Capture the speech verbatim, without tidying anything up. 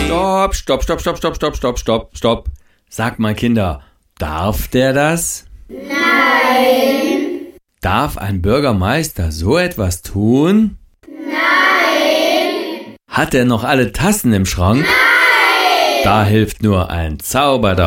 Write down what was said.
Stopp, stopp, stopp, stopp, stopp, stopp, stopp, stopp, stopp. Sag mal, Kinder, darf der das? Nein. Darf ein Bürgermeister so etwas tun? Nein. Hat er noch alle Tassen im Schrank? Nein. Da hilft nur ein Zaubertopf.